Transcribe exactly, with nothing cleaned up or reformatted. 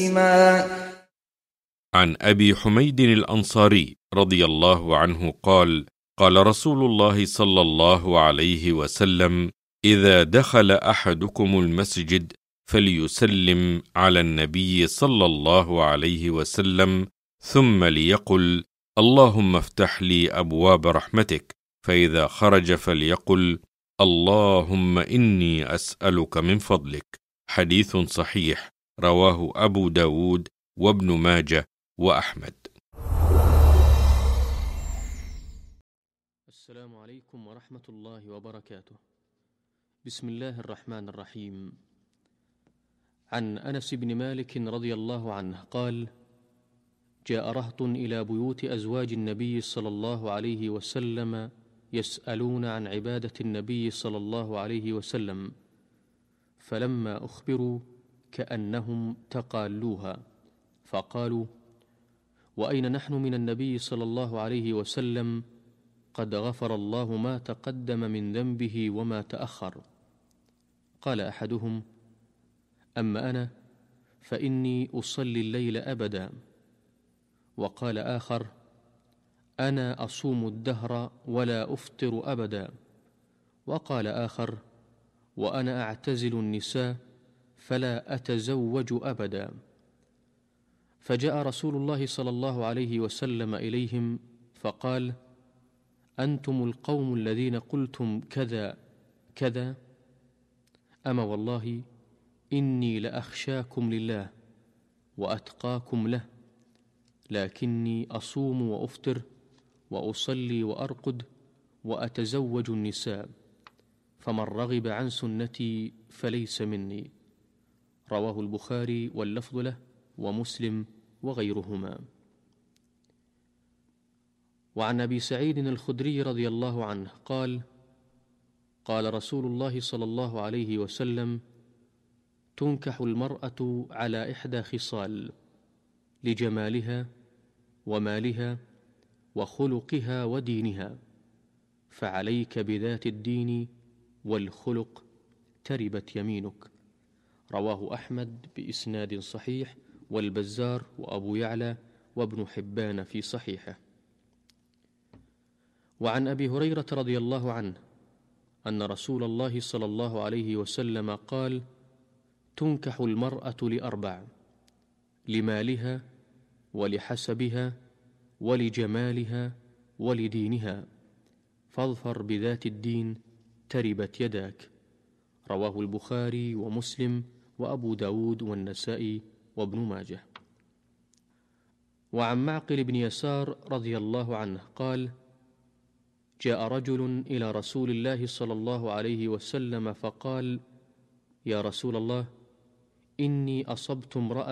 عن أبي حميد الأنصاري رضي الله عنه قال: قال رسول الله صلى الله عليه وسلم: إذا دخل أحدكم المسجد فليسلم على النبي صلى الله عليه وسلم، ثم ليقل: اللهم افتح لي أبواب رحمتك، فإذا خرج فليقل: اللهم إني أسألك من فضلك. حديث صحيح، رواه أبو داود وابن ماجه وأحمد. السلام عليكم ورحمة الله وبركاته. بسم الله الرحمن الرحيم. عن أنس بن مالك رضي الله عنه قال: جاء رهط إلى بيوت أزواج النبي صلى الله عليه وسلم يسألون عن عبادة النبي صلى الله عليه وسلم، فلما أخبروا كأنهم تقالوها، فقالوا: وأين نحن من النبي صلى الله عليه وسلم؟ قد غفر الله ما تقدم من ذنبه وما تأخر. قال أحدهم: أما أنا فإني أصلي الليل أبدا. وقال آخر: أنا أصوم الدهر ولا أفطر أبدا. وقال آخر: وأنا أعتزل النساء فلا أتزوج أبدا. فجاء رسول الله صلى الله عليه وسلم إليهم فقال: أنتم القوم الذين قلتم كذا كذا؟ أما والله إني لأخشاكم لله وأتقاكم له، لكني أصوم وأفطر وأصلي وأرقد وأتزوج النساء، فمن رغب عن سنتي فليس مني. رواه البخاري واللفظ له ومسلم وغيرهما. وعن أبي سعيد الخدري رضي الله عنه قال: قال رسول الله صلى الله عليه وسلم: تنكح المرأة على إحدى خصال: لجمالها ومالها وخلقها ودينها، فعليك بذات الدين والخلق تربت يمينك. رواه أحمد بإسناد صحيح، والبزار وأبو يعلى وابن حبان في صحيحه. وعن أبي هريرة رضي الله عنه أن رسول الله صلى الله عليه وسلم قال: تنكح المرأة لأربع: لمالها ولحسبها ولجمالها ولدينها، فاظفر بذات الدين تربت يداك. رواه البخاري ومسلم وأبو داود والنسائي وابن ماجه. وعن معقل بن يسار رضي الله عنه قال: جاء رجل إلى رسول الله صلى الله عليه وسلم فقال: يا رسول الله، إني أصبت امرأة